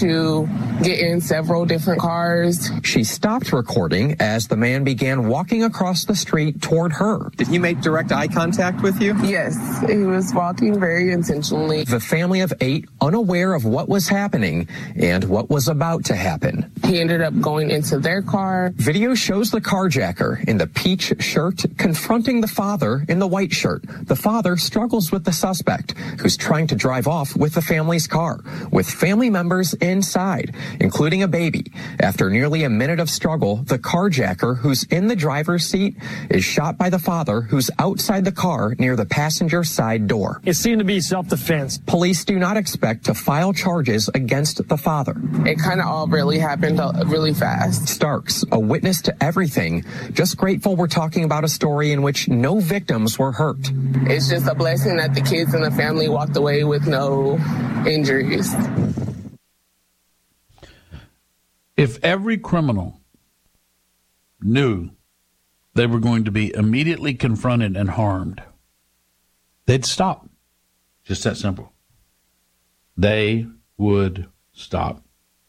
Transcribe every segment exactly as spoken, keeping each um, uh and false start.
to get in several different cars. She stopped recording as the man began walking across the street toward her. Did he make direct eye contact with you? Yes, he was walking very intentionally. The family of eight, unaware of what was happening and what was about to happen. He ended up going into their car. Video shows the carjacker in the peach shirt confronting the father in the white shirt. The father struggles with the suspect, who's trying to drive off with the family's car, with family members inside, including a baby. After nearly a minute of struggle, the carjacker, who's in the driver's seat, is shot by the father, who's outside the car near the passenger side door. It seemed to be self-defense. Police do not expect to file charges against the father. It kind of all really happened really fast. Starks, a witness to everything, just grateful we're talking about a story in which no victims were hurt. It's just a blessing that the kids and the family walked away with no injuries. If every criminal knew they were going to be immediately confronted and harmed, they'd stop. Just that simple. They would stop.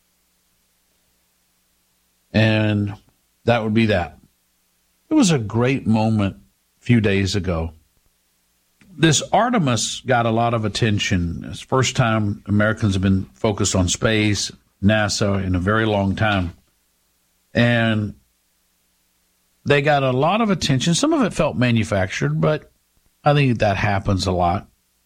And that would be that. It was a great moment a few days ago. This Artemis got a lot of attention. It's the first time Americans have been focused on space, NASA, in a very long time. And they got a lot of attention. Some of it felt manufactured, but I think that happens a lot.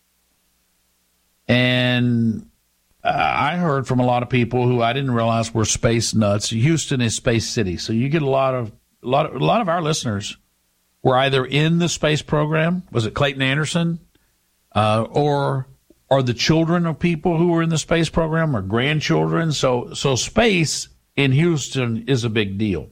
And uh, I heard from a lot of people who I didn't realize were space nuts. Houston is Space City, so you get a lot of a lot of, a lot of our listeners were either in the space program, was it Clayton Anderson, uh, or are the children of people who were in the space program or grandchildren. So so space in Houston is a big deal.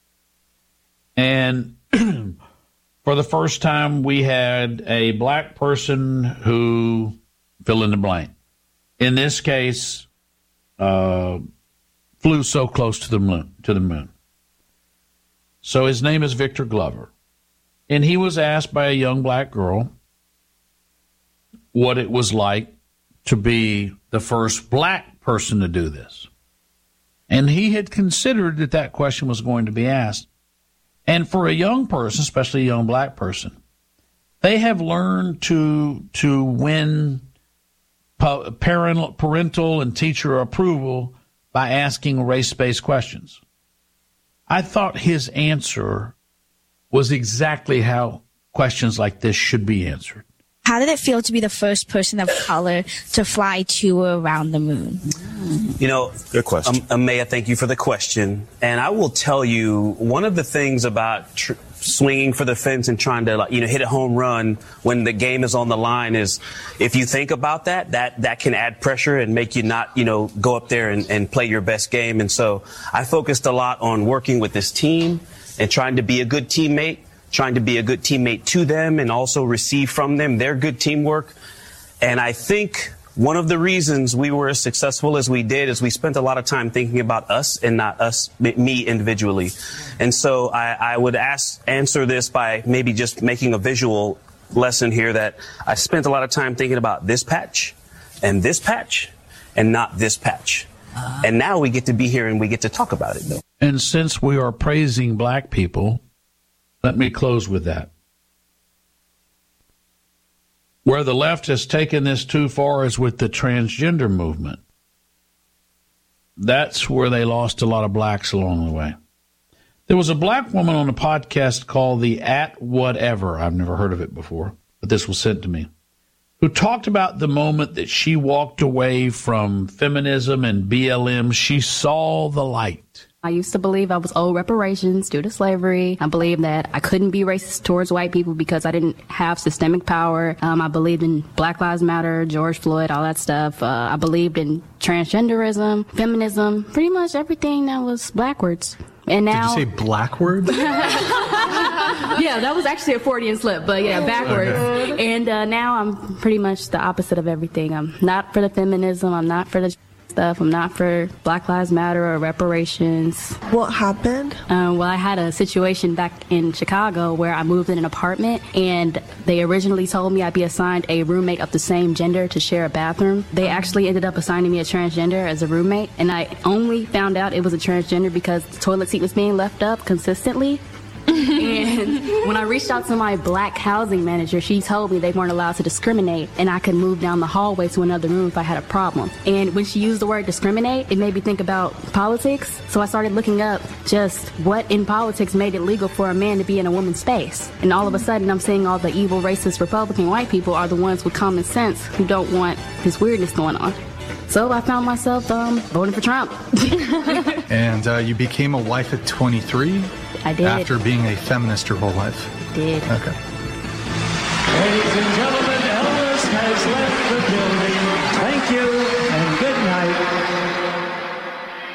And for the first time, we had a black person who, fill in the blank, in this case, uh, flew so close to the moon, to the moon. So his name is Victor Glover. And he was asked by a young black girl what it was like to be the first black person to do this. And he had considered that that question was going to be asked. And for a young person, especially a young black person, they have learned to to win parental, parental and teacher approval by asking race-based questions. I thought his answer was exactly how questions like this should be answered. How did it feel to be the first person of color to fly to or around the moon? You know, good question. Um, Amaya, thank you for the question. And I will tell you, one of the things about tr- swinging for the fence and trying to, like, you know, hit a home run when the game is on the line is, if you think about that, that, that can add pressure and make you not, you know, go up there and, and play your best game. And so I focused a lot on working with this team and trying to be a good teammate, trying to be a good teammate to them and also receive from them their good teamwork. And I think one of the reasons we were as successful as we did is we spent a lot of time thinking about us and not us, me individually. And so I, I would ask, answer this by maybe just making a visual lesson here that I spent a lot of time thinking about this patch and this patch and not this patch. Uh, and now we get to be here and we get to talk about it, though. And since we are praising black people, let me close with that. Where the left has taken this too far is with the transgender movement. That's where they lost a lot of blacks along the way. There was a black woman on a podcast called the At Whatever. I've never heard of it before, but this was sent to me, who talked about the moment that she walked away from feminism and B L M. She saw the light. I used to believe I was owed reparations due to slavery. I believed that I couldn't be racist towards white people because I didn't have systemic power. Um, I believed in Black Lives Matter, George Floyd, all that stuff. Uh, I believed in transgenderism, feminism, pretty much everything that was backwards. And now, did you say blackwards? Yeah, that was actually a Freudian slip, but yeah, backwards. Okay. And uh, now I'm pretty much the opposite of everything. I'm not for the feminism. I'm not for the stuff. I'm not for Black Lives Matter or reparations. What happened? Um, well, I had a situation back in Chicago where I moved in an apartment, and they originally told me I'd be assigned a roommate of the same gender to share a bathroom. They actually ended up assigning me a transgender as a roommate, and I only found out it was a transgender because the toilet seat was being left up consistently. And when I reached out to my black housing manager, she told me they weren't allowed to discriminate and I could move down the hallway to another room if I had a problem. And when she used the word discriminate, it made me think about politics. So I started looking up just what in politics made it legal for a man to be in a woman's space. And all of a sudden, I'm seeing all the evil, racist, Republican white people are the ones with common sense who don't want this weirdness going on. So I found myself um, voting for Trump. And uh, you became a wife at twenty-three? I did. After being a feminist your whole life? Did. Okay. Ladies and gentlemen, Elvis has left the building. Thank you and good night.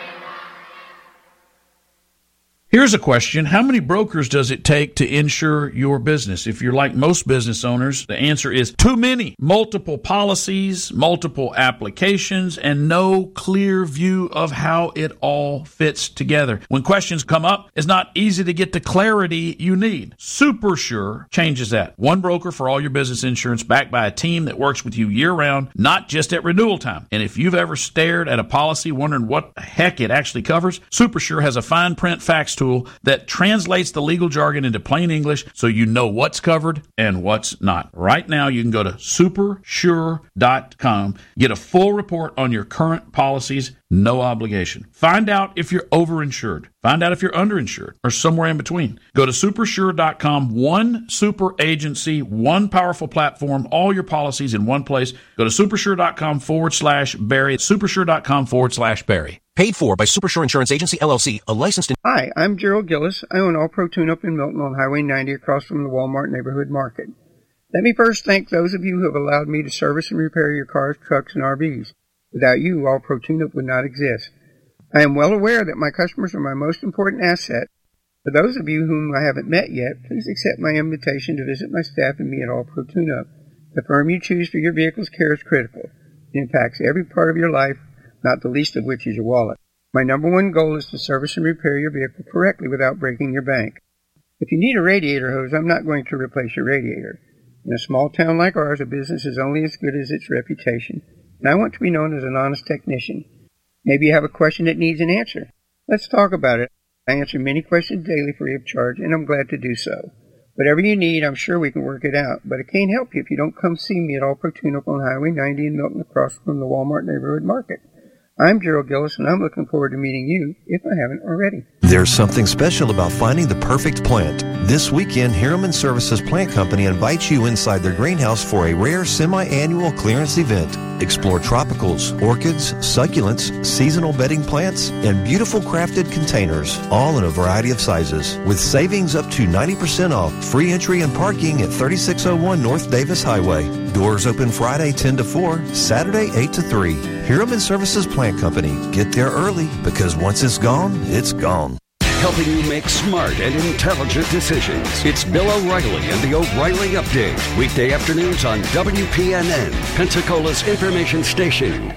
Here's a question. How many brokers does it take to insure your business? If you're like most business owners, the answer is too many. Multiple policies, multiple applications, and no clear view of how it all fits together. When questions come up, it's not easy to get the clarity you need. SuperSure changes that. One broker for all your business insurance, backed by a team that works with you year-round, not just at renewal time. And if you've ever stared at a policy wondering what the heck it actually covers, SuperSure has a fine print fax tool that translates the legal jargon into plain English so you know what's covered and what's not. Right now, you can go to super sure dot com, get a full report on your current policies, no obligation. Find out if you're overinsured. Find out if you're underinsured or somewhere in between. Go to super sure dot com, one super agency, one powerful platform, all your policies in one place. Go to super sure dot com forward slash Barry, super sure dot com forward slash Barry. Paid for by SuperSure Insurance Agency, L L C, a licensed... In- Hi, I'm Gerald Gillis. I own All Pro Tune-Up in Milton on Highway ninety across from the Walmart Neighborhood Market. Let me first thank those of you who have allowed me to service and repair your cars, trucks, and R Vs. Without you, All Pro Tune-Up would not exist. I am well aware that my customers are my most important asset. For those of you whom I haven't met yet, please accept my invitation to visit my staff and me at All Pro Tune-Up. The firm you choose for your vehicle's care is critical. It impacts every part of your life, not the least of which is your wallet. My number one goal is to service and repair your vehicle correctly without breaking your bank. If you need a radiator hose, I'm not going to replace your radiator. In a small town like ours, a business is only as good as its reputation, and I want to be known as an honest technician. Maybe you have a question that needs an answer. Let's talk about it. I answer many questions daily free of charge, and I'm glad to do so. Whatever you need, I'm sure we can work it out, but I can't help you if you don't come see me at All Pro Tune-Up on Highway ninety in Milton across from the Walmart Neighborhood Market. I'm Gerald Gillis, and I'm looking forward to meeting you, if I haven't already. There's something special about finding the perfect plant. This weekend, Hiraman Services Plant Company invites you inside their greenhouse for a rare semi-annual clearance event. Explore tropicals, orchids, succulents, seasonal bedding plants, and beautiful crafted containers, all in a variety of sizes. With savings up to ninety percent off, free entry and parking at thirty-six oh one North Davis Highway. Doors open Friday ten to four, Saturday eight to three. Hiraman Services Plant Company. Get there early, because once it's gone, it's gone. Helping you make smart and intelligent decisions. It's Bill O'Reilly and the O'Reilly Update. Weekday afternoons on W P N N, Pensacola's information station.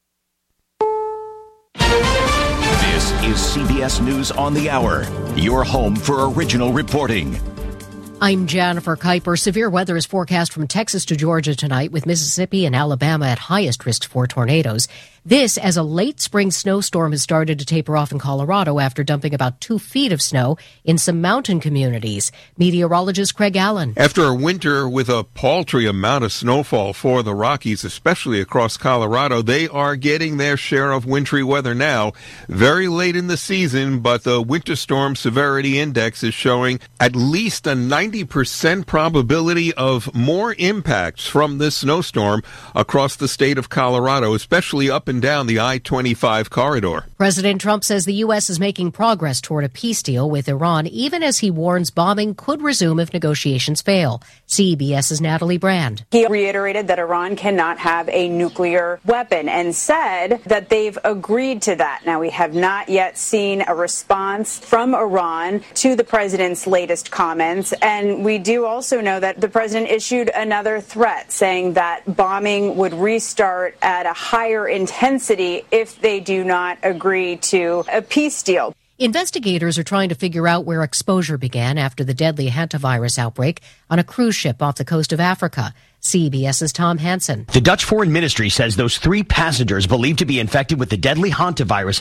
This is C B S News on the Hour, your home for original reporting. I'm Jennifer Kuiper. Severe weather is forecast from Texas to Georgia tonight, with Mississippi and Alabama at highest risk for tornadoes. This as a late spring snowstorm has started to taper off in Colorado after dumping about two feet of snow in some mountain communities. Meteorologist Craig Allen. After a winter with a paltry amount of snowfall for the Rockies, especially across Colorado, they are getting their share of wintry weather now. Very late in the season, but the winter storm severity index is showing at least a ninety percent probability of more impacts from this snowstorm across the state of Colorado, especially up and down the I twenty-five corridor. President Trump says the U S is making progress toward a peace deal with Iran, even as he warns bombing could resume if negotiations fail. C B S's Natalie Brand. He reiterated that Iran cannot have a nuclear weapon and said that they've agreed to that. Now, we have not yet seen a response from Iran to the president's latest comments, and And we do also know that the president issued another threat saying that bombing would restart at a higher intensity if they do not agree to a peace deal. Investigators are trying to figure out where exposure began after the deadly hantavirus outbreak on a cruise ship off the coast of Africa. CBS's Tom Hansen. The Dutch Foreign Ministry says those three passengers believed to be infected with the deadly hantavirus